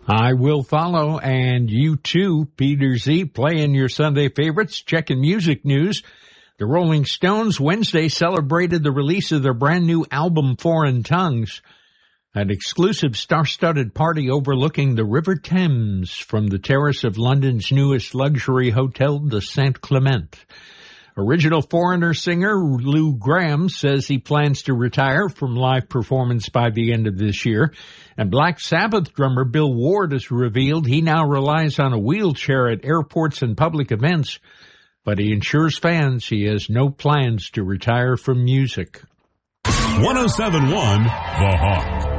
I will follow, and you too, Peter Z, playing your Sunday favorites, checking music news. The Rolling Stones Wednesday celebrated the release of their brand new album, Foreign Tongues. An exclusive star-studded party overlooking the River Thames from the terrace of London's newest luxury hotel, the St. Clement. Original Foreigner singer Lou Gramm says he plans to retire from live performance by the end of this year. And Black Sabbath drummer Bill Ward has revealed he now relies on a wheelchair at airports and public events. But he assures fans he has no plans to retire from music. 107.1 The Hawk.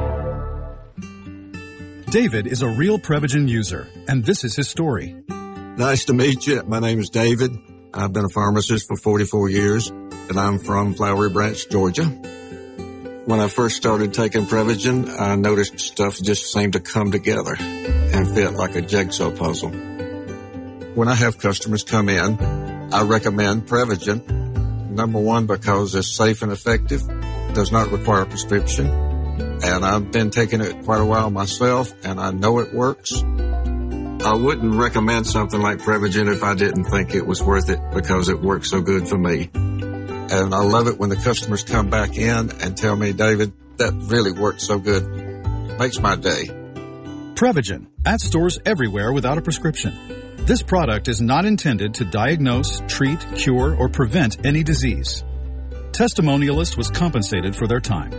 David is a real Prevagen user, and this is his story. Nice to meet you. My name is David. I've been a pharmacist for 44 years, and I'm from Flowery Branch, Georgia. When I first started taking Prevagen, I noticed stuff just seemed to come together and fit like a jigsaw puzzle. When I have customers come in, I recommend Prevagen. Number one, because it's safe and effective, does not require a prescription, and I've been taking it quite a while myself, and I know it works. I wouldn't recommend something like Prevagen if I didn't think it was worth it because it works so good for me. And I love it when the customers come back in and tell me, David, that really worked so good. Makes my day. Prevagen, at stores everywhere without a prescription. This product is not intended to diagnose, treat, cure, or prevent any disease. Testimonialist was compensated for their time.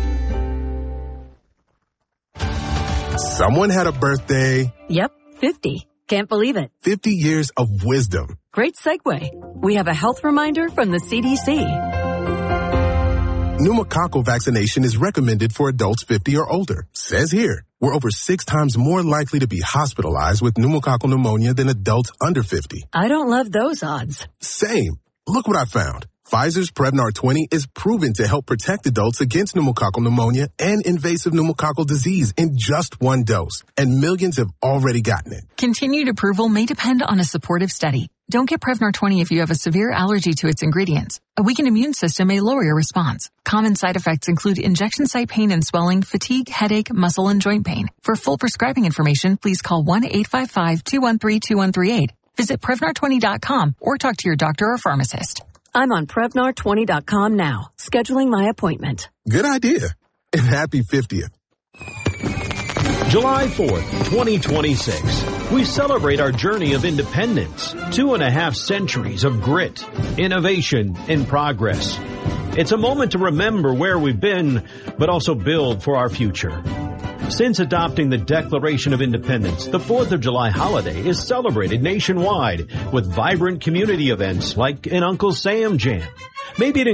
Someone had a birthday. Yep, 50. Can't believe it. 50 years of wisdom. Great segue. We have a health reminder from the CDC. Pneumococcal vaccination is recommended for adults 50 or older. Says here, we're over 6 times more likely to be hospitalized with pneumococcal pneumonia than adults under 50. I don't love those odds. Same. Look what I found. Pfizer's Prevnar 20 is proven to help protect adults against pneumococcal pneumonia and invasive pneumococcal disease in just 1 dose. And millions have already gotten it. Continued approval may depend on a supportive study. Don't get Prevnar 20 if you have a severe allergy to its ingredients. A weakened immune system may lower your response. Common side effects include injection site pain and swelling, fatigue, headache, muscle, and joint pain. For full prescribing information, please call 1-855-213-2138. Visit Prevnar20.com or talk to your doctor or pharmacist. I'm on Prevnar20.com now, scheduling my appointment. Good idea. And happy 50th. July 4th, 2026. We celebrate our journey of independence. 2.5 centuries of grit, innovation, and progress. It's a moment to remember where we've been, but also build for our future. Since adopting the Declaration of Independence, the 4th of July holiday is celebrated nationwide with vibrant community events like an Uncle Sam Jam. Maybe it